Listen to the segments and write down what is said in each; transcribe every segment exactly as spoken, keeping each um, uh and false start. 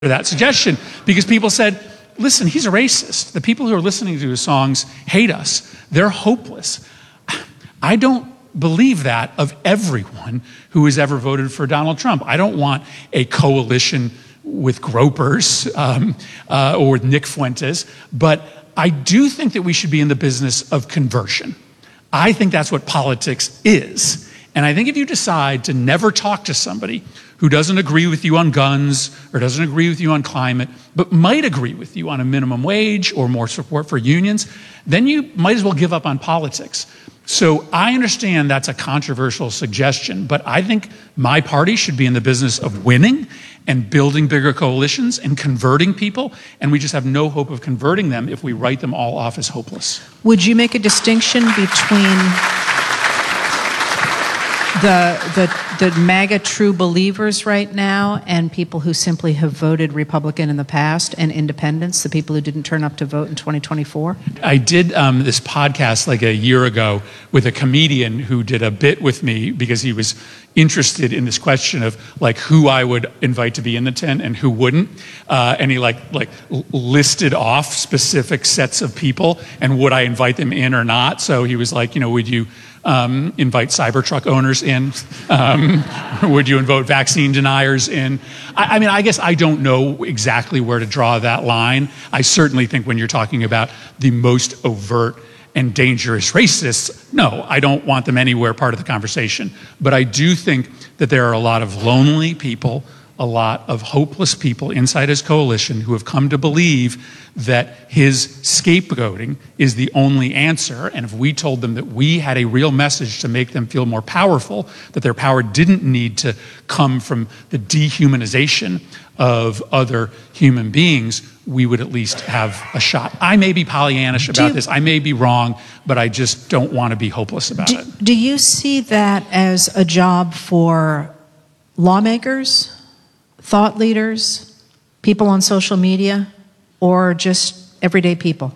that suggestion because people said, listen, he's a racist. The people who are listening to his songs hate us. They're hopeless. I don't believe that of everyone who has ever voted for Donald Trump. I don't want a coalition with gropers um, uh, or with Nick Fuentes, but I do think that we should be in the business of conversion. I think that's what politics is. And I think if you decide to never talk to somebody who doesn't agree with you on guns or doesn't agree with you on climate, but might agree with you on a minimum wage or more support for unions, then you might as well give up on politics. So I understand that's a controversial suggestion, but I think my party should be in the business of winning and building bigger coalitions and converting people, and we just have no hope of converting them if we write them all off as hopeless. Would you make a distinction between the the the MAGA true believers right now and people who simply have voted Republican in the past, and independents, the people who didn't turn up to vote in twenty twenty-four? I did um, this podcast like a year ago with a comedian who did a bit with me because he was interested in this question of like who I would invite to be in the tent and who wouldn't, uh, and he like like listed off specific sets of people and would I invite them in or not. So he was like, you know, would you Um, invite Cybertruck owners in? Um, would you invite vaccine deniers in? I, I mean, I guess I don't know exactly where to draw that line. I certainly think when you're talking about the most overt and dangerous racists, no, I don't want them anywhere part of the conversation. But I do think that there are a lot of lonely people, a lot of hopeless people inside his coalition who have come to believe that his scapegoating is the only answer. And if we told them that we had a real message to make them feel more powerful, that their power didn't need to come from the dehumanization of other human beings, we would at least have a shot. I may be Pollyannish about you, this. I may be wrong, but I just don't want to be hopeless about do, it. Do you see that as a job for lawmakers, thought leaders, people on social media, or just everyday people?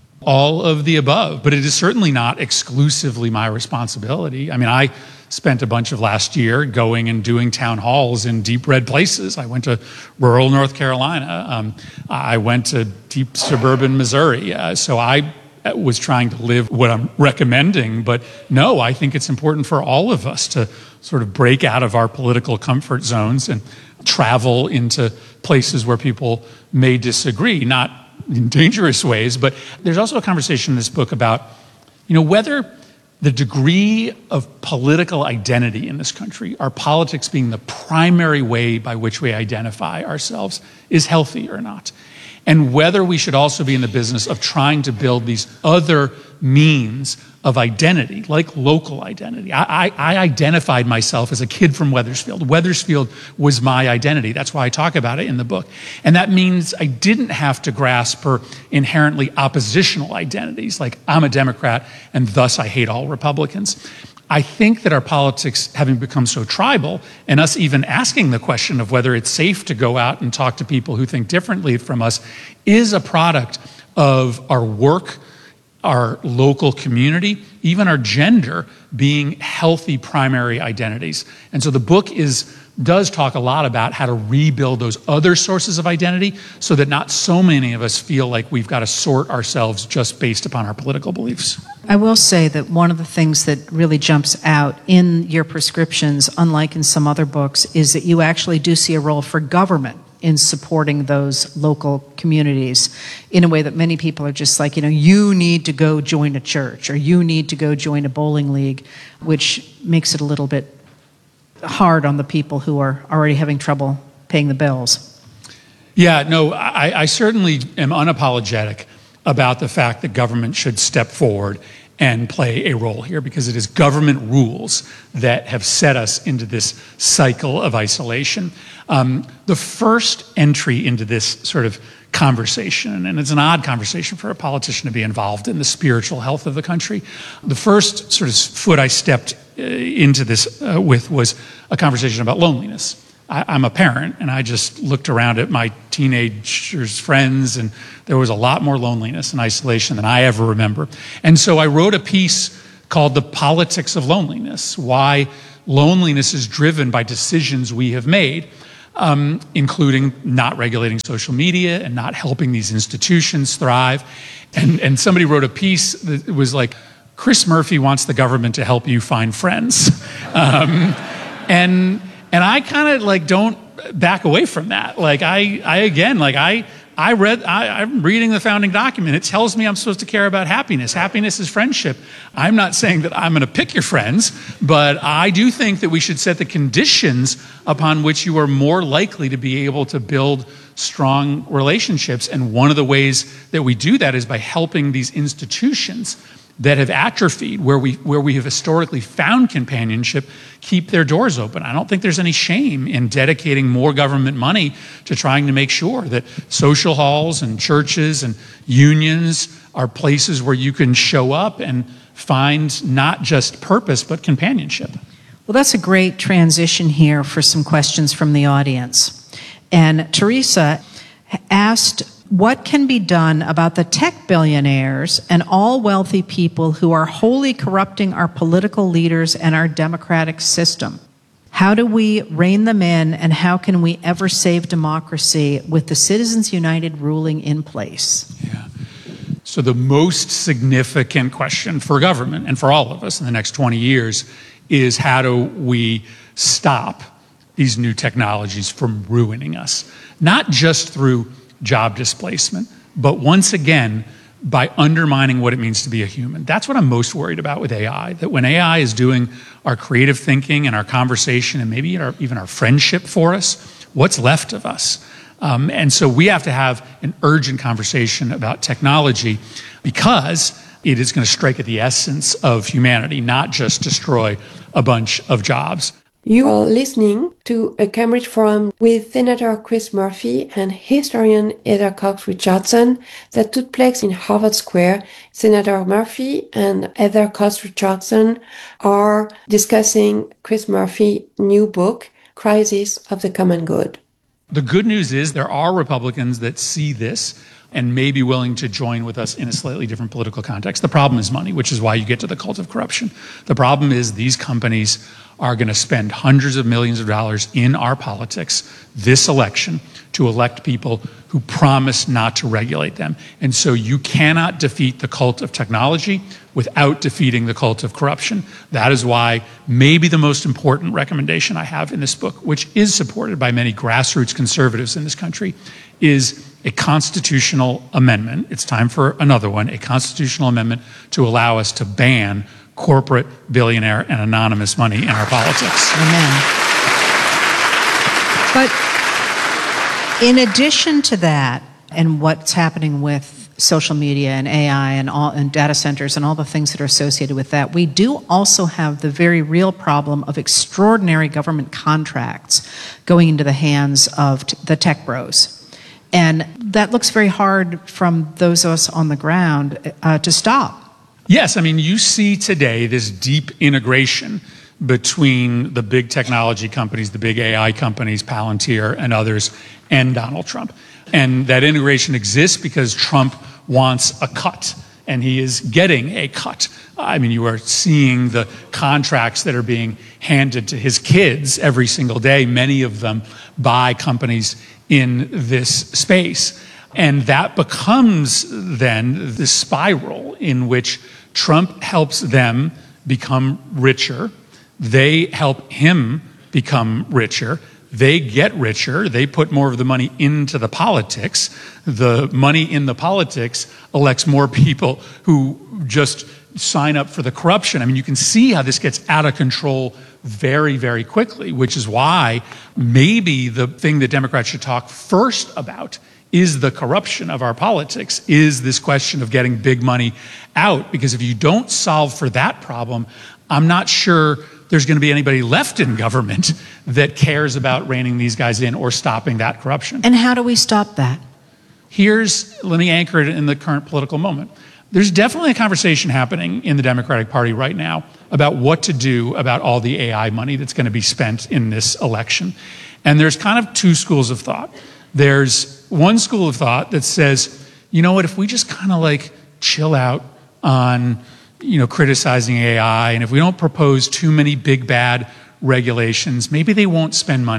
All of the above, but it is certainly not exclusively my responsibility. I mean, I spent a bunch of last year going and doing town halls in deep red places. I went to rural North Carolina. Um, I went to deep suburban Missouri. Uh, so I was trying to live what I'm recommending. But no, I think it's important for all of us to sort of break out of our political comfort zones and travel into places where people may disagree, not in dangerous ways. But there's also a conversation in this book about, you know, whether the degree of political identity in this country, our politics being the primary way by which we identify ourselves, is healthy or not. And whether we should also be in the business of trying to build these other means of identity, like local identity. I, I, I identified myself as a kid from Wethersfield. Wethersfield was my identity. That's why I talk about it in the book. And that means I didn't have to grasp for inherently oppositional identities, like I'm a Democrat and thus I hate all Republicans. I think that our politics, having become so tribal, and us even asking the question of whether it's safe to go out and talk to people who think differently from us, is a product of our work, our local community, even our gender being healthy primary identities. And so the book is does talk a lot about how to rebuild those other sources of identity so that not so many of us feel like we've got to sort ourselves just based upon our political beliefs. I will say that one of the things that really jumps out in your prescriptions, unlike in some other books, is that you actually do see a role for government in supporting those local communities in a way that many people are just like, you know, you need to go join a church or you need to go join a bowling league, which makes it a little bit hard on the people who are already having trouble paying the bills. Yeah, no, I, I certainly am unapologetic about the fact that government should step forward and play a role here, because it is government rules that have set us into this cycle of isolation. Um, the first entry into this sort of conversation, and it's an odd conversation for a politician to be involved in the spiritual health of the country. The first sort of foot I stepped uh, into this uh, with was a conversation about loneliness. I, I'm a parent, and I just looked around at my teenagers' friends, and there was a lot more loneliness and isolation than I ever remember. And so I wrote a piece called The Politics of Loneliness, Why Loneliness is Driven by Decisions We Have Made. um, including not regulating social media and not helping these institutions thrive. And, and somebody wrote a piece that was like, Chris Murphy wants the government to help you find friends. Um, and and I kind of like don't back away from that. Like I, I again, like I, I read, I, I'm reading the founding document. It tells me I'm supposed to care about happiness. Happiness is friendship. I'm not saying that I'm going to pick your friends, but I do think that we should set the conditions upon which you are more likely to be able to build strong relationships. And one of the ways that we do that is by helping these institutions that have atrophied, where we where we have historically found companionship, keep their doors open. I don't think there's any shame in dedicating more government money to trying to make sure that social halls and churches and unions are places where you can show up and find not just purpose, but companionship. Well, that's a great transition here for some questions from the audience. And Teresa asked, what can be done about the tech billionaires and all wealthy people who are wholly corrupting our political leaders and our democratic system? How do we rein them in, and how can we ever save democracy with the Citizens United ruling in place? Yeah. So the most significant question for government and for all of us in the next twenty years is, how do we stop these new technologies from ruining us? Not just through job displacement, but once again, by undermining what it means to be a human. That's what I'm most worried about with A I, that when A I is doing our creative thinking and our conversation and maybe our, even our friendship for us, what's left of us? Um, and so we have to have an urgent conversation about technology, because it is going to strike at the essence of humanity, not just destroy a bunch of jobs. You are listening to a Cambridge Forum with Senator Chris Murphy and historian Heather Cox Richardson that took place in Harvard Square. Senator Murphy and Heather Cox Richardson are discussing Chris Murphy's new book, Crisis of the Common Good. The good news is there are Republicans that see this and may be willing to join with us in a slightly different political context. The problem is money, which is why you get to the cult of corruption. The problem is these companies are going to spend hundreds of millions of dollars in our politics this election to elect people who promise not to regulate them. And so you cannot defeat the cult of technology without defeating the cult of corruption. That is why maybe the most important recommendation I have in this book, which is supported by many grassroots conservatives in this country, is a constitutional amendment. It's time for another one, a constitutional amendment to allow us to ban corporate, billionaire, and anonymous money in our politics. Amen. But in addition to that, and what's happening with social media and A I and all and data centers and all the things that are associated with that, we do also have the very real problem of extraordinary government contracts going into the hands of t- the tech bros. And that looks very hard from those of us on the ground uh, to stop. Yes, I mean, you see today this deep integration between the big technology companies, the big A I companies, Palantir and others, and Donald Trump. And that integration exists because Trump wants a cut, and he is getting a cut. I mean, you are seeing the contracts that are being handed to his kids every single day, many of them by companies in this space. And that becomes then the spiral in which Trump helps them become richer. They help him become richer. They get richer. They put more of the money into the politics. The money in the politics elects more people who just sign up for the corruption. I mean, you can see how this gets out of control very, very quickly, which is why maybe the thing that Democrats should talk first about is the corruption of our politics, is this question of getting big money out. Because if you don't solve for that problem, I'm not sure there's going to be anybody left in government that cares about reining these guys in or stopping that corruption. And how do we stop that? Here's, let me anchor it in the current political moment. There's definitely a conversation happening in the Democratic Party right now about what to do about all the A I money that's going to be spent in this election. And there's kind of two schools of thought. There's one school of thought that says, you know what, if we just kind of like chill out on, you know, criticizing A I, and if we don't propose too many big bad regulations, maybe they won't spend money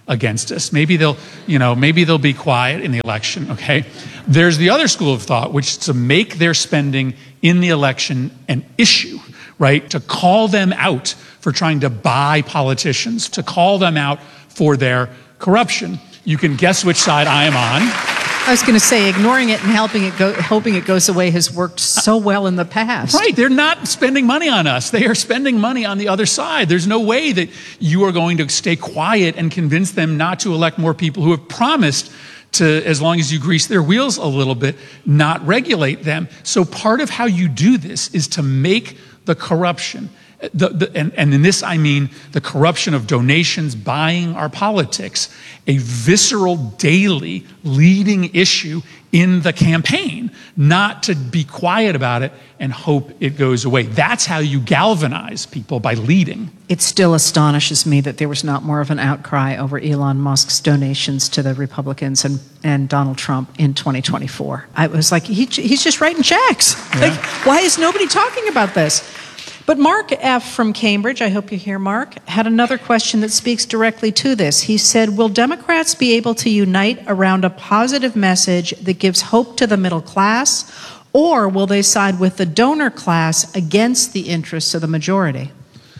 against us. Maybe they'll, you know, maybe they'll be quiet in the election, okay? There's the other school of thought, which is to make their spending in the election an issue, right? To call them out for trying to buy politicians, to call them out for their corruption. You can guess which side I am on. I was going to say, ignoring it and helping it go, hoping it goes away has worked so well in the past. Right. They're not spending money on us. They are spending money on the other side. There's no way that you are going to stay quiet and convince them not to elect more people who have promised to, as long as you grease their wheels a little bit, not regulate them. So part of how you do this is to make the corruption, the, the, and, and in this I mean the corruption of donations, buying our politics, a visceral, daily, leading issue in the campaign, not to be quiet about it and hope it goes away. That's how you galvanize people, by leading. It still astonishes me that there was not more of an outcry over Elon Musk's donations to the Republicans and, and Donald Trump in twenty twenty-four. I was like, he, he's just writing checks. Yeah. Like, why is nobody talking about this? But Mark F. from Cambridge, I hope you're here, Mark, had another question that speaks directly to this. He said, will Democrats be able to unite around a positive message that gives hope to the middle class, or will they side with the donor class against the interests of the majority?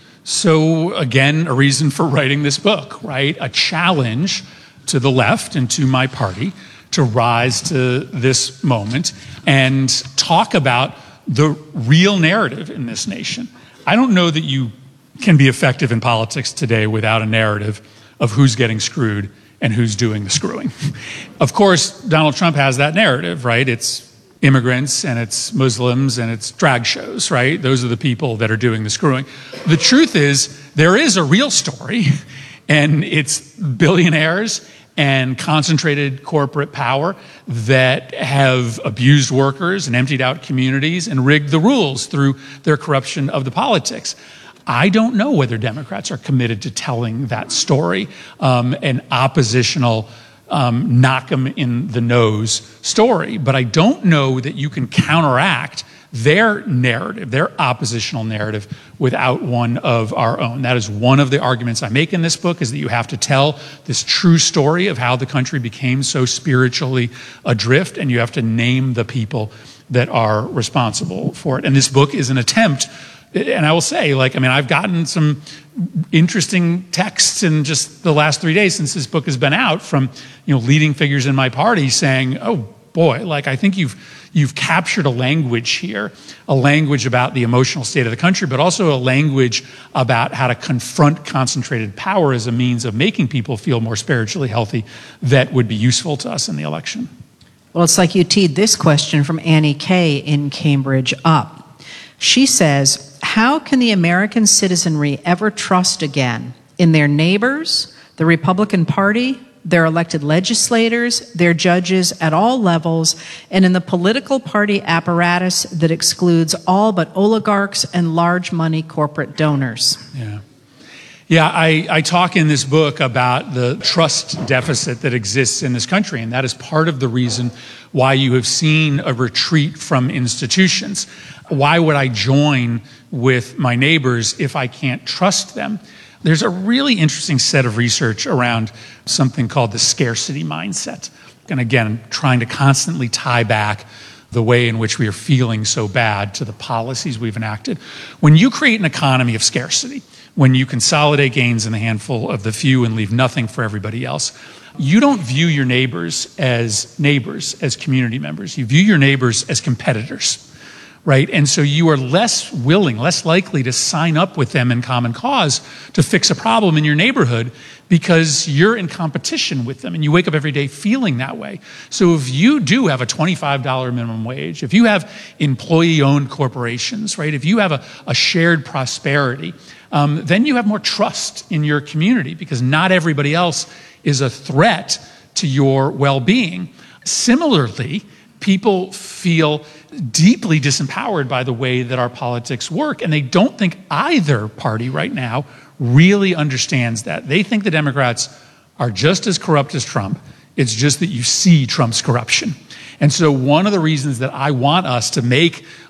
So again, a reason for writing this book, right? A challenge to the left and to my party to rise to this moment and talk about the real narrative in this nation. I don't know that you can be effective in politics today without a narrative of who's getting screwed and who's doing the screwing. Of course, Donald Trump has that narrative, right? It's immigrants and it's Muslims and it's drag shows, right? Those are the people that are doing the screwing. The truth is, there is a real story, and it's billionaires and concentrated corporate power that have abused workers and emptied out communities and rigged the rules through their corruption of the politics. I don't know whether Democrats are committed to telling that story, um, an oppositional, um, knock them in the nose story. But I don't know that you can counteract their narrative, their oppositional narrative, without one of our own. That is one of the arguments I make in this book, is that you have to tell this true story of how the country became so spiritually adrift, and you have to name the people that are responsible for it. And this book is an attempt, and I will say, like, I mean, I've gotten some interesting texts in just the last three days since this book has been out from, you know, leading figures in my party saying, oh boy, like, I think you've You've captured a language here, a language about the emotional state of the country, but also a language about how to confront concentrated power as a means of making people feel more spiritually healthy that would be useful to us in the election. Well, it's like you teed this question from Annie Kay in Cambridge up. She says, how can the American citizenry ever trust again in their neighbors, the Republican Party, their elected legislators, their judges at all levels, and in the political party apparatus that excludes all but oligarchs and large money corporate donors? Yeah. Yeah, I, I talk in this book about the trust deficit that exists in this country, and that is part of the reason why you have seen a retreat from institutions. Why would I join with my neighbors if I can't trust them? There's a really interesting set of research around something called the scarcity mindset. And again, trying to constantly tie back the way in which we are feeling so bad to the policies we've enacted. When you create an economy of scarcity, when you consolidate gains in the handful of the few and leave nothing for everybody else, you don't view your neighbors as neighbors, as community members. You view your neighbors as competitors. Right? And so you are less willing, less likely to sign up with them in common cause to fix a problem in your neighborhood because you're in competition with them and you wake up every day feeling that way. So if you do have a twenty-five dollars minimum wage, if you have employee-owned corporations, right? If you have a, a shared prosperity, um, then you have more trust in your community because not everybody else is a threat to your well-being. Similarly, people feel deeply disempowered by the way that our politics work, and they don't think either party right now really understands that. They think the Democrats are just as corrupt as Trump. It's just that you see Trump's corruption. And so one of the reasons that I want us to make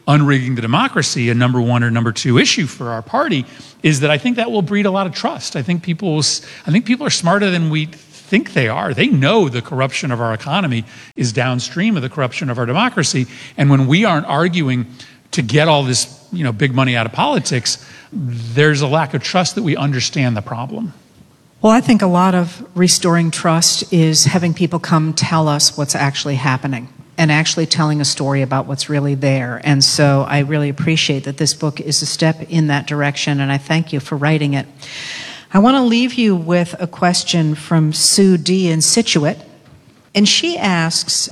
unrigging the democracy a number one or number two issue for our party, is that I think that will breed a lot of trust. I think people, will, I think people are smarter than we think they are. They know the corruption of our economy is downstream of the corruption of our democracy. And when we aren't arguing to get all this, you know, big money out of politics, there's a lack of trust that we understand the problem. Well, I think a lot of restoring trust is having people come tell us what's actually happening and actually telling a story about what's really there. And so I really appreciate that this book is a step in that direction, and I thank you for writing it. I want to leave you with a question from Sue D. in Scituate, and she asks,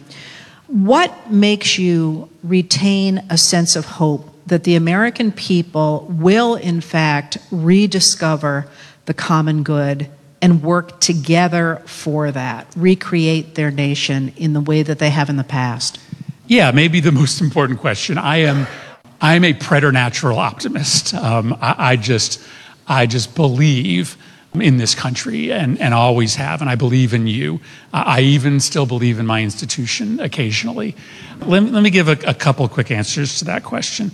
what makes you retain a sense of hope that the American people will, in fact, rediscover the common good and work together for that, recreate their nation in the way that they have in the past? Yeah, maybe the most important question. I am, I'm a preternatural optimist. Um, I, I just, I just believe in this country and, and always have, and I believe in you. I even still believe in my institution occasionally. Let me, let me give a, a couple quick answers to that question.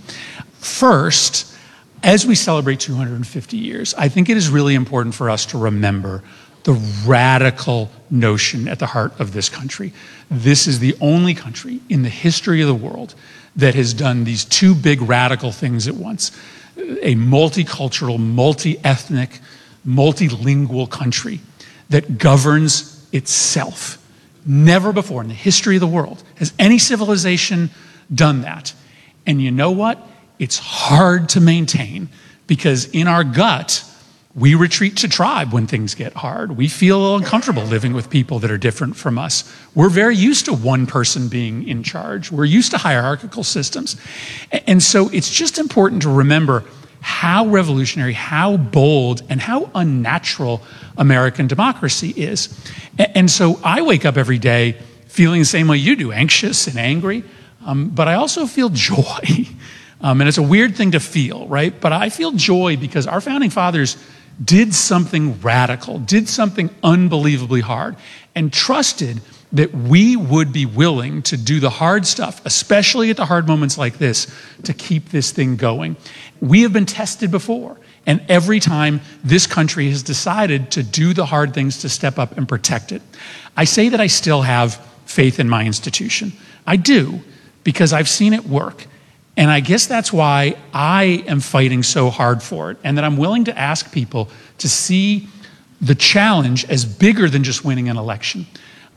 First, as we celebrate two hundred fifty years, I think it is really important for us to remember the radical notion at the heart of this country. This is the only country in the history of the world that has done these two big radical things at once. A multicultural, multi-ethnic, multilingual country that governs itself. Never before in the history of the world has any civilization done that. And you know what? It's hard to maintain because in our gut, we retreat to tribe when things get hard. We feel uncomfortable living with people that are different from us. We're very used to one person being in charge. We're used to hierarchical systems. And so it's just important to remember how revolutionary, how bold, and how unnatural American democracy is. And so I wake up every day feeling the same way you do, anxious and angry, um, but I also feel joy. Um, and it's a weird thing to feel, right? But I feel joy because our founding fathers did something radical, did something unbelievably hard, and trusted that we would be willing to do the hard stuff, especially at the hard moments like this, to keep this thing going. We have been tested before, and every time this country has decided to do the hard things to step up and protect it. I say that I still have faith in my institution. I do, because I've seen it work. And I guess that's why I am fighting so hard for it, and that I'm willing to ask people to see the challenge as bigger than just winning an election.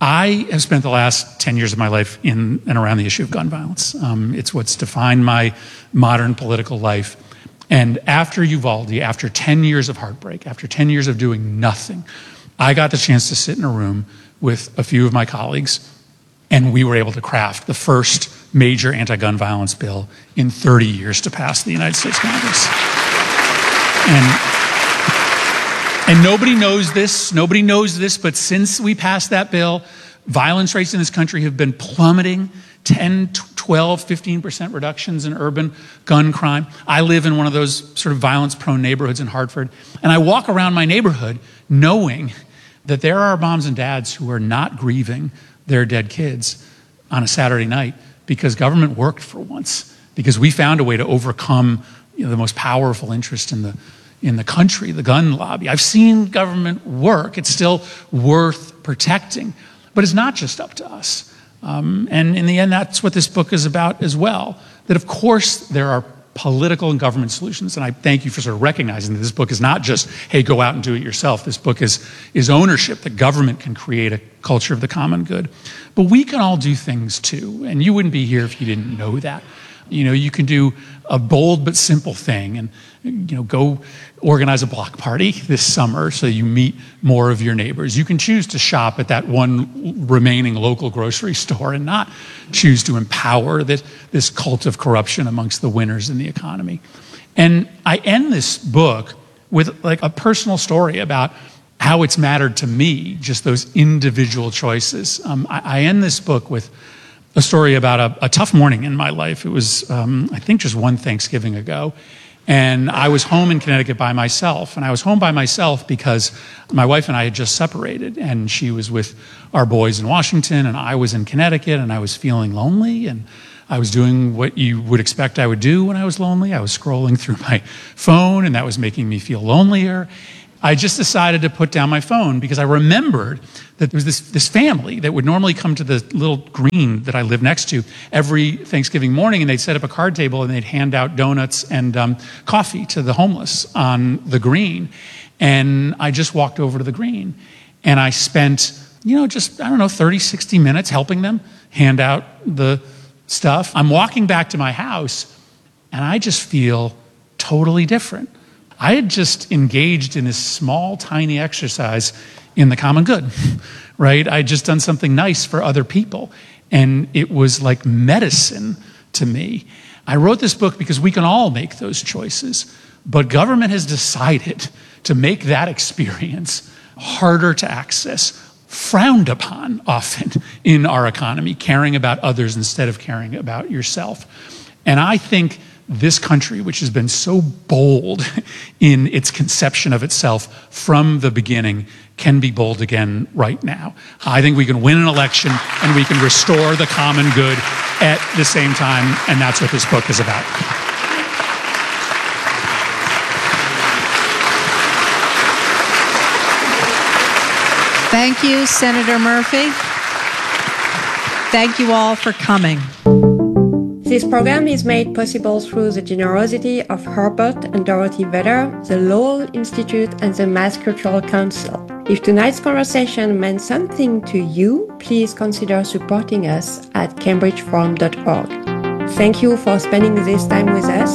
I have spent the last ten years of my life in and around the issue of gun violence. Um, it's what's defined my modern political life. And after Uvalde, after ten years of heartbreak, after ten years of doing nothing, I got the chance to sit in a room with a few of my colleagues, and we were able to craft the first major anti-gun violence bill in thirty years to pass the United States Congress. And, and nobody knows this, nobody knows this, but since we passed that bill, violence rates in this country have been plummeting, ten, twelve, fifteen percent reductions in urban gun crime. I live in one of those sort of violence-prone neighborhoods in Hartford, and I walk around my neighborhood knowing that there are moms and dads who are not grieving their dead kids on a Saturday night because government worked for once, because we found a way to overcome, you know, the most powerful interest in the in the country, the gun lobby. I've seen government work. It's still worth protecting, but it's not just up to us. Um, and in the end, that's what this book is about as well. That of course there are political and government solutions, and I thank you for sort of recognizing that this book is not just, hey, go out and do it yourself. This book is, is ownership, that government can create a culture of the common good. But we can all do things too, and you wouldn't be here if you didn't know that. You know, you can do a bold but simple thing and, you know, go organize a block party this summer so you meet more of your neighbors. You can choose to shop at that one remaining local grocery store and not choose to empower this, this cult of corruption amongst the winners in the economy. And I end this book with like a personal story about how it's mattered to me, just those individual choices. Um, I, I end this book with a story about a, a tough morning in my life. It was, um, I think, just one Thanksgiving ago. And I was home in Connecticut by myself. And I was home by myself because my wife and I had just separated. And she was with our boys in Washington, and I was in Connecticut, and I was feeling lonely. And I was doing what you would expect I would do when I was lonely. I was scrolling through my phone, and that was making me feel lonelier. I just decided to put down my phone because I remembered that there was this, this family that would normally come to the little green that I live next to every Thanksgiving morning, and they'd set up a card table and they'd hand out donuts and um, coffee to the homeless on the green. And I just walked over to the green, and I spent, you know, just, I don't know, thirty, sixty minutes helping them hand out the stuff. I'm walking back to my house, and I just feel totally different. I had just engaged in this small, tiny exercise in the common good, right? I had just done something nice for other people, and it was like medicine to me. I wrote this book because we can all make those choices, but government has decided to make that experience harder to access, frowned upon often in our economy, caring about others instead of caring about yourself. And I think this country, which has been so bold in its conception of itself from the beginning, can be bold again right now. I think we can win an election and we can restore the common good at the same time, and that's what this book is about. Thank you, Senator Murphy. Thank you all for coming. This program is made possible through the generosity of Herbert and Dorothy Vedder, the Lowell Institute, and the Mass Cultural Council. If tonight's conversation meant something to you, please consider supporting us at cambridge forum dot org. Thank you for spending this time with us.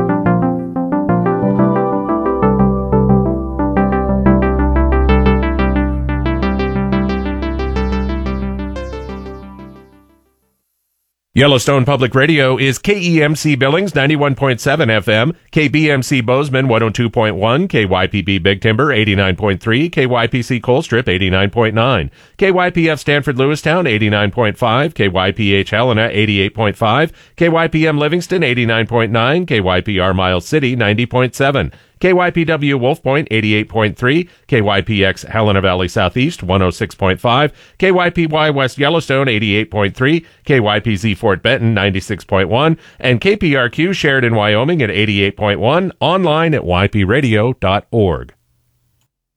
Yellowstone Public Radio is K E M C Billings ninety-one point seven F M, K B M C Bozeman one oh two point one, K Y P B Big Timber eighty-nine point three, K Y P C Colstrip eighty-nine point nine, K Y P F Stanford Lewistown eighty-nine point five, K Y P H Helena eighty-eight point five, K Y P M Livingston eighty-nine point nine, K Y P R Miles City ninety point seven, K Y P W Wolf Point eighty-eight point three, K Y P X Helena Valley Southeast one oh six point five, K Y P Y West Yellowstone eighty-eight point three, K Y P Z Fort Benton ninety-six point one, and K P R Q Sheridan, Wyoming at eighty-eight point one, online at y p radio dot org.